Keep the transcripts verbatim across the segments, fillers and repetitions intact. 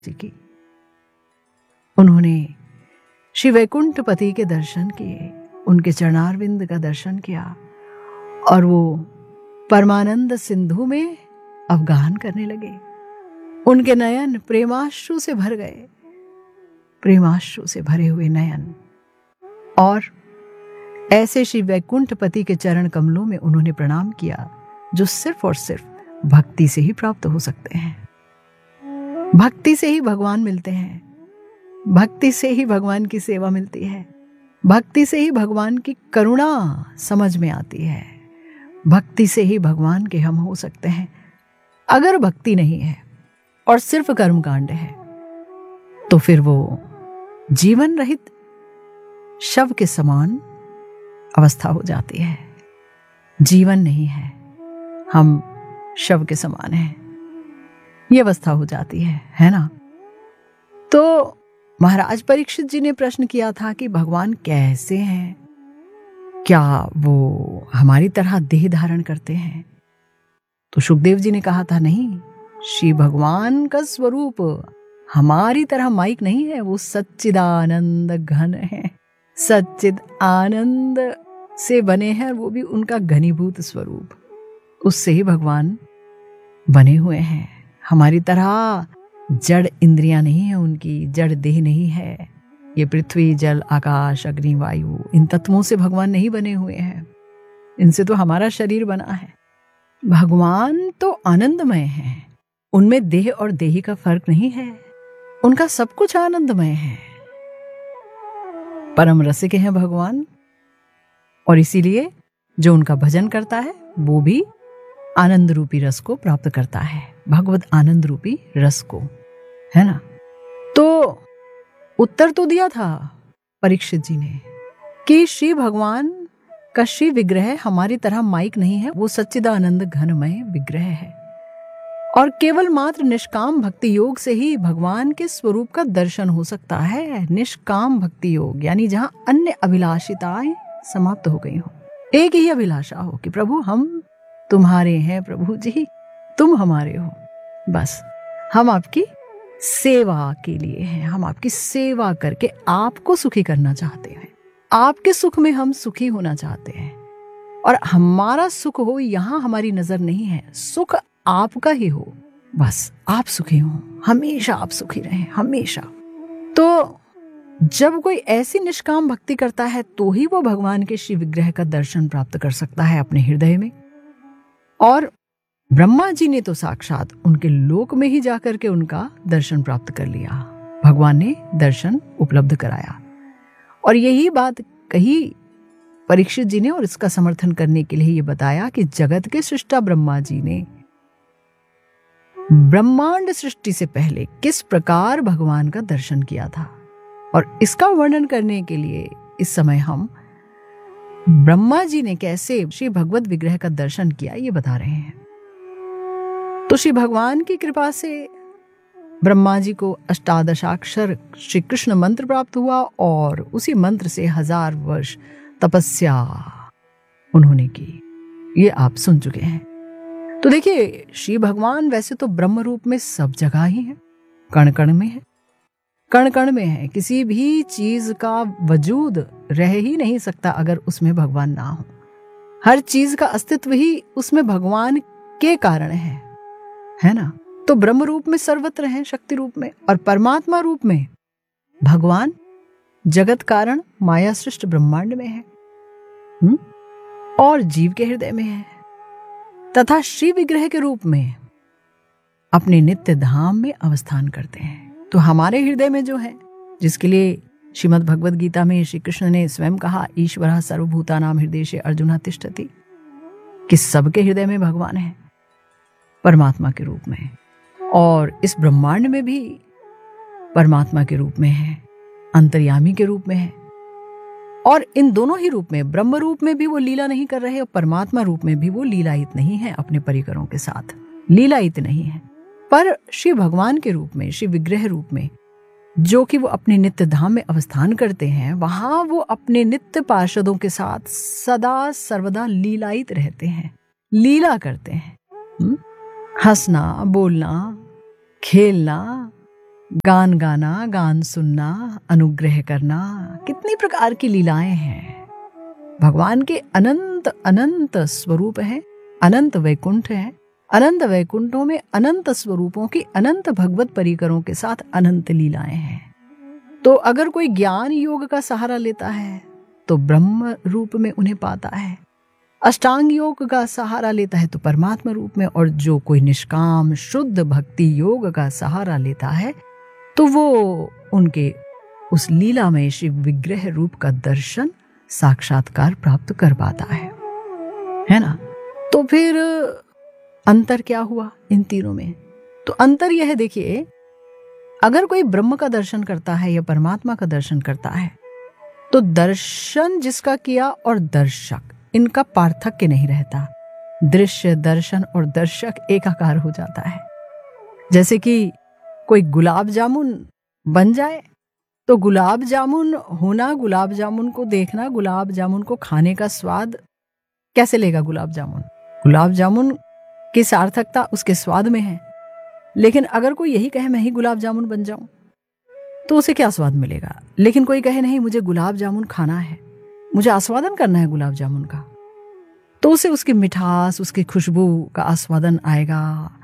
जी की। उन्होंने श्री वैकुंठपति के दर्शन किए, उनके चरणारविंद का दर्शन किया और वो परमानंद सिंधु में अवगाहन करने लगे। उनके नयन प्रेमाश्रु से भर गए, प्रेमाश्रु से भरे हुए नयन। और ऐसे श्री वैकुंठपति के चरण कमलों में उन्होंने प्रणाम किया, जो सिर्फ और सिर्फ भक्ति से ही प्राप्त हो सकते हैं। भक्ति से ही भगवान मिलते हैं, भक्ति से ही भगवान की सेवा मिलती है, भक्ति से ही भगवान की करुणा समझ में आती है, भक्ति से ही भगवान के हम हो सकते हैं। अगर भक्ति नहीं है और सिर्फ कर्मकांड है तो फिर वो जीवन रहित शव के समान अवस्था हो जाती है। जीवन नहीं है, हम शव के समान हैं, ये अवस्था हो जाती है, है ना। तो महाराज परीक्षित जी ने प्रश्न किया था कि भगवान कैसे हैं, क्या वो हमारी तरह देह धारण करते हैं? तो सुखदेव जी ने कहा था, नहीं, श्री भगवान का स्वरूप हमारी तरह माइक नहीं है, वो सच्चिदानंद घन है, सच्चिद आनंद से बने हैं, वो भी उनका घनीभूत स्वरूप, उससे ही भगवान बने हुए हैं। हमारी तरह जड़ इंद्रियां नहीं है उनकी, जड़ देह नहीं है। ये पृथ्वी, जल, आकाश, अग्नि, वायु, इन तत्वों से भगवान नहीं बने हुए हैं, इनसे तो हमारा शरीर बना है। भगवान तो आनंदमय है, उनमें देह और देही का फर्क नहीं है, उनका सब कुछ आनंदमय है। परम रसिक हैं भगवान, और इसीलिए जो उनका भजन करता है वो भी आनंद रूपी रस को प्राप्त करता है, भगवत आनंद रूपी रस को, है ना। तो उत्तर तो दिया था परीक्षित जी ने कि श्री भगवान का श्री विग्रह हमारी तरह माइक नहीं है, वो सच्चिदानंद घनमय विग्रह है। और केवल मात्र निष्काम भक्ति योग से ही भगवान के स्वरूप का दर्शन हो सकता है। निष्काम भक्ति योग यानी जहां अन्य अभिलाषिताएं समाप्त हो गई हो, एक ही अभिलाषा हो कि प्रभु हम तुम्हारे हैं, प्रभु जी तुम हमारे हो, बस हम आपकी सेवा के लिए हैं, हम आपकी सेवा करके आपको सुखी करना चाहते हैं, आपके सुख में हम सुखी होना चाहते हैं। और हमारा सुख हो यहां हमारी नजर नहीं है, सुख आपका ही हो, बस आप सुखी हो, हमेशा आप सुखी रहें, हमेशा। तो जब कोई ऐसी निष्काम भक्ति करता है तो ही वो भगवान के श्री विग्रह का दर्शन प्राप्त कर सकता है अपने हृदय में। और ब्रह्मा जी ने तो साक्षात उनके लोक में ही जाकर के उनका दर्शन प्राप्त कर लिया, भगवान ने दर्शन उपलब्ध कराया। और यही बात कही परीक्षित जी ने, और इसका समर्थन करने के लिए ये बताया कि जगत के सृष्टा ब्रह्मा जी ने ब्रह्मांड सृष्टि से पहले किस प्रकार भगवान का दर्शन किया था। और इसका वर्णन करने के लिए इस समय हम ब्रह्मा जी ने कैसे श्री भगवत विग्रह का दर्शन किया ये बता रहे हैं। तो श्री भगवान की कृपा से ब्रह्मा जी को अष्टादशाक्षर श्री कृष्ण मंत्र प्राप्त हुआ, और उसी मंत्र से हजार वर्ष तपस्या उन्होंने की, ये आप सुन चुके हैं। तो देखिए, श्री भगवान वैसे तो ब्रह्म रूप में सब जगह ही है, कण कण में है, कण कण में है। किसी भी चीज का वजूद रह ही नहीं सकता अगर उसमें भगवान ना हो। हर चीज का अस्तित्व ही उसमें भगवान के कारण है, है ना। तो ब्रह्म रूप में सर्वत्र है, शक्ति रूप में, और परमात्मा रूप में भगवान जगत कारण माया सृष्ट ब्रह्मांड में है, हुँ? और जीव के हृदय में है, तथा श्री विग्रह के रूप में अपने नित्य धाम में अवस्थान करते हैं। तो हमारे हृदय में जो है, जिसके लिए श्रीमद् भगवद गीता में श्री कृष्ण ने स्वयं कहा, ईश्वरः सर्वभूतानां हृदयेषु अर्जुन तिष्ठति, कि सबके हृदय में भगवान है परमात्मा के रूप में, और इस ब्रह्मांड में भी परमात्मा के रूप में है, अंतर्यामी के रूप में है। और इन दोनों ही रूप में, ब्रह्म रूप में भी वो लीला नहीं कर रहे और परमात्मा रूप में भी वो लीलायित नहीं है, अपने परिकरों के साथ लीलायित नहीं है। पर श्री भगवान के रूप में, श्री विग्रह रूप में, जो कि वो अपने नित्य धाम में अवस्थान करते हैं, वहां वो अपने नित्य पार्षदों के साथ सदा सर्वदा लीलायित रहते हैं, लीला करते हैं। हुँ? हंसना, बोलना, खेलना, गान गाना, गान सुनना, अनुग्रह करना, कितनी प्रकार की लीलाएं हैं। भगवान के अनंत अनंत स्वरूप हैं, अनंत वैकुंठ हैं। अनंत वैकुंठों में अनंत स्वरूपों की अनंत भगवत परिकरों के साथ अनंत लीलाएं हैं। तो अगर कोई ज्ञान योग का सहारा लेता है तो ब्रह्म रूप में उन्हें पाता है, अष्टांग योग का सहारा लेता है तो परमात्मा रूप में, और जो कोई निष्काम शुद्ध भक्ति योग का सहारा लेता है तो वो उनके उस लीलामय शिव विग्रह रूप का दर्शन साक्षात्कार प्राप्त कर पाता है, है ना। तो फिर अंतर क्या हुआ इन तीनों में? तो अंतर यह है, देखिए, अगर कोई ब्रह्म का दर्शन करता है या परमात्मा का दर्शन करता है तो दर्शन जिसका किया और दर्शक, इनका पार्थक्य नहीं रहता। दृश्य, दर्शन और दर्शक एकाकार हो जाता है। जैसे कि कोई गुलाब जामुन बन जाए तो गुलाब जामुन होना, गुलाब जामुन को देखना, गुलाब जामुन को खाने का स्वाद कैसे लेगा गुलाब जामुन? गुलाब जामुन की सार्थकता उसके स्वाद में है। लेकिन अगर कोई यही कहे मैं ही गुलाब जामुन बन जाऊं तो उसे क्या स्वाद मिलेगा? लेकिन कोई कहे नहीं, मुझे गुलाब जामुन खाना है, मुझे आस्वादन करना है गुलाब जामुन का, तो उसे उसकी मिठास, उसकी खुशबू का आस्वादन आएगा,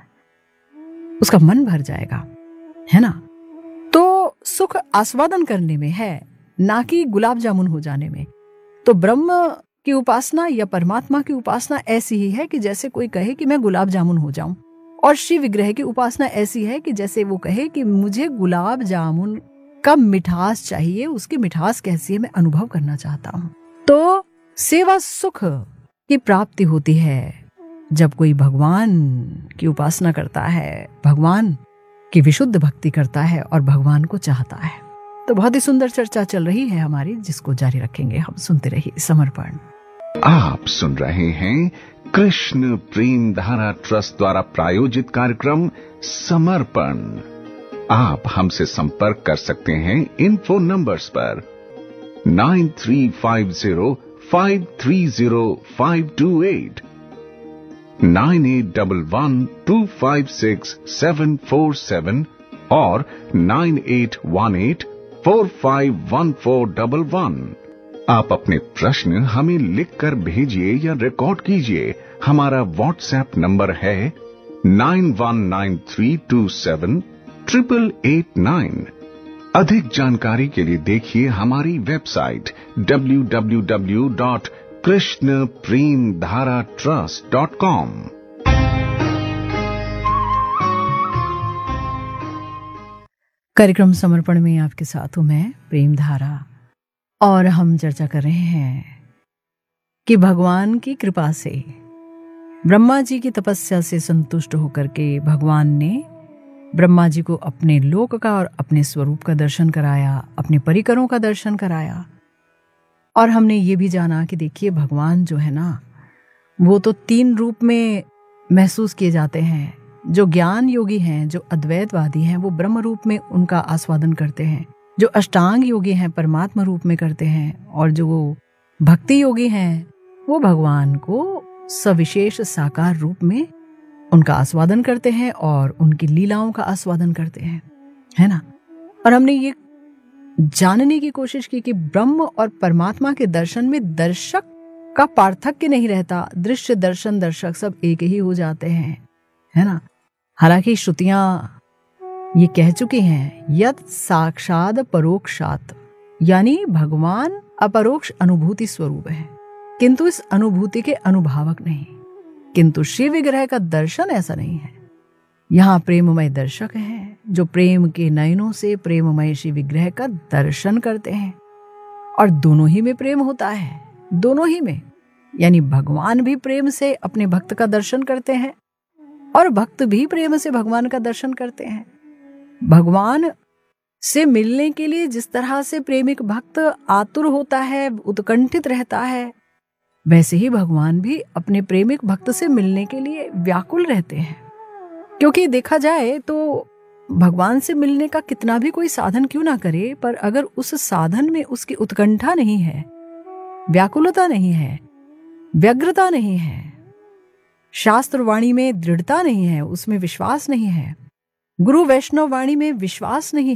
उसका मन भर जाएगा, है ना। तो सुख आस्वादन करने में है, ना कि गुलाब जामुन हो जाने में। तो ब्रह्म की उपासना या परमात्मा की उपासना ऐसी ही है कि जैसे कोई कहे कि मैं गुलाब जामुन हो जाऊं, और शिव विग्रह की उपासना ऐसी है कि जैसे वो कहे कि मुझे गुलाब जामुन का मिठास चाहिए, उसकी मिठास कैसी है मैं अनुभव करना चाहता हूं। तो सेवा सुख की प्राप्ति होती है जब कोई भगवान की उपासना करता है, भगवान की विशुद्ध भक्ति करता है और भगवान को चाहता है। तो बहुत ही सुंदर चर्चा चल रही है हमारी, जिसको जारी रखेंगे हम। सुनते रहिए समर्पण। आप सुन रहे हैं कृष्ण प्रेम धारा ट्रस्ट द्वारा प्रायोजित कार्यक्रम समर्पण। आप हमसे संपर्क कर सकते हैं इन फोन नंबर्स पर nine three five zero five three zero five to eight, nine eight one one two five six seven four seven और nine eight one eight four five one four double one. आप अपने प्रश्न हमें लिखकर भेजिए या record कीजिए। हमारा व्हाट्सएप नंबर है nine one nine three to seven triple eight nine. अधिक जानकारी के लिए देखिए हमारी website W W W dot Krishna प्रेम धारा ट्रस्ट डॉट कॉम। कार्यक्रम समर्पण में आपके साथ हूं मैं, प्रेम धारा, और हम चर्चा कर रहे हैं कि भगवान की कृपा से, ब्रह्मा जी की तपस्या से संतुष्ट होकर के भगवान ने ब्रह्मा जी को अपने लोक का और अपने स्वरूप का दर्शन कराया, अपने परिकरों का दर्शन कराया। और हमने ये भी जाना कि देखिए भगवान जो है ना, वो तो तीन रूप में महसूस किए जाते हैं। जो ज्ञान योगी हैं, जो अद्वैतवादी हैं, वो ब्रह्म रूप में उनका आस्वादन करते हैं। जो अष्टांग योगी हैं परमात्मा रूप में करते हैं, और जो भक्ति योगी हैं वो भगवान को सविशेष साकार रूप में उनका आस्वादन करते हैं और उनकी लीलाओं का आस्वादन करते हैं, है ना। और हमने ये जानने की कोशिश की कि ब्रह्म और परमात्मा के दर्शन में दर्शक का पार्थक्य नहीं रहता। दृश्य, दर्शन, दर्शक सब एक ही हो जाते हैं, है ना। हालांकि श्रुतियां ये कह चुकी हैं यत् साक्षात परोक्षात, यानी भगवान अपरोक्ष अनुभूति स्वरूप है, किंतु इस अनुभूति के अनुभावक नहीं। किंतु शिव विग्रह का दर्शन ऐसा नहीं है। यहाँ प्रेममय दर्शक हैं जो प्रेम के नयनों से प्रेममय शिव विग्रह का दर्शन करते हैं, और दोनों ही में प्रेम होता है, दोनों ही में। यानी भगवान भी प्रेम से अपने भक्त का दर्शन करते हैं और भक्त भी प्रेम से भगवान का दर्शन करते हैं। भगवान से मिलने के लिए जिस तरह से प्रेमिक भक्त आतुर होता है, उत्कंठित रहता है, वैसे ही भगवान भी अपने प्रेमिक भक्त से मिलने के लिए व्याकुल रहते हैं। क्योंकि देखा जाए तो भगवान से मिलने का कितना भी कोई साधन क्यों ना करे, पर अगर उस साधन में उसकी उत्कंठा नहीं है, व्याकुलता नहीं है, व्यग्रता नहीं है, शास्त्र वाणी में दृढ़ता नहीं है, उसमें विश्वास नहीं है, गुरु वैष्णव वाणी में विश्वास नहीं